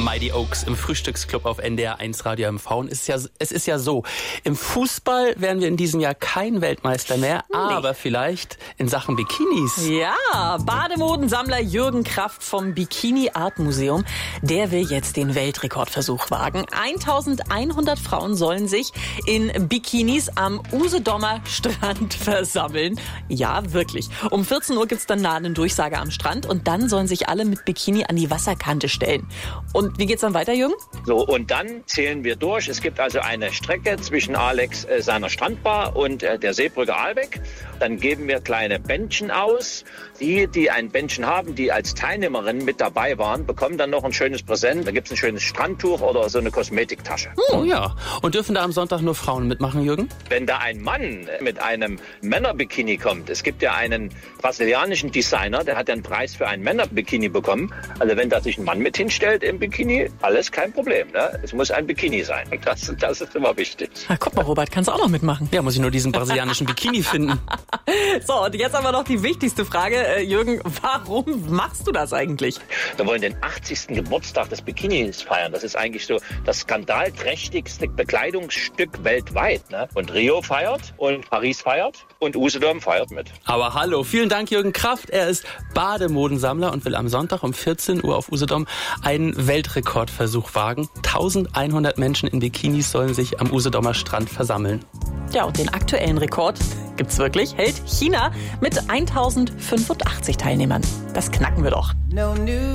Mighty Oaks im Frühstücksclub auf NDR 1 Radio MV. Und es ist ja so, im Fußball werden wir in diesem Jahr kein Weltmeister mehr, aber vielleicht in Sachen Bikinis. Ja, Bademodensammler Jürgen Kraft vom Bikini Art Museum, der will jetzt den Weltrekordversuch wagen. 1100 Frauen sollen sich in Bikinis am Usedomer Strand versammeln. Ja, wirklich. Um 14 Uhr gibt's dann Ladendurchsage am Strand und dann sollen sich alle mit Bikini an die Wasserkante stellen. Und wie geht's dann weiter, Jürgen? So, und dann zählen wir durch. Es gibt also eine Strecke zwischen Alex seiner Strandbar und der Seebrücke Aalbeck. Dann geben wir kleine Bändchen aus. Die ein Bändchen haben, die als Teilnehmerin mit dabei waren, bekommen dann noch ein schönes Präsent. Da gibt's ein schönes Strandtuch oder so eine Kosmetiktasche. Oh ja. Und dürfen da am Sonntag nur Frauen mitmachen, Jürgen? Wenn da ein Mann mit einem Männerbikini kommt, es gibt ja einen brasilianischen Designer, der hat ja einen Preis für ein Männerbikini bekommen. Also wenn da sich ein Mann mit hinstellt im Bikini, alles kein Problem. Ne? Es muss ein Bikini sein. Das ist immer wichtig. Na, guck mal, Robert, kannst du auch noch mitmachen. Ja, muss ich nur diesen brasilianischen Bikini finden. So, und jetzt aber noch die wichtigste Frage. Jürgen, warum machst du das eigentlich? Wir wollen den 80. Geburtstag des Bikinis feiern. Das ist eigentlich so das skandalträchtigste Bekleidungsstück weltweit. Ne? Und Rio feiert und Paris feiert und Usedom feiert mit. Aber hallo, vielen Dank Jürgen Kraft. Er ist Bademodensammler und will am Sonntag um 14 Uhr auf Usedom einen Weltrekordversuch wagen. 1100 Menschen in Bikinis sollen sich am Usedomer Strand versammeln. Ja, und den aktuellen Rekord gibt's wirklich, hält China mit 1085 Teilnehmern. Das knacken wir doch.